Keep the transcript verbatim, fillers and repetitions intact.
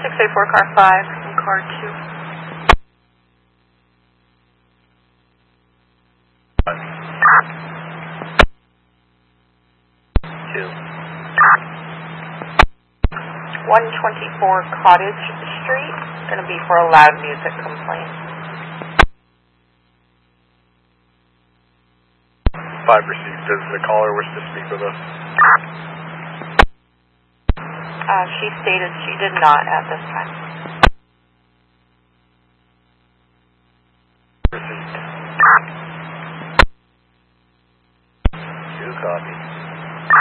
six eight four, car five, and car two. Two. one twenty-four Cottage Street. It's going to be for a loud music complaint. Five received. Does the caller wish to speak with us? Uh, she stated she did not at this time. Received. Two copies.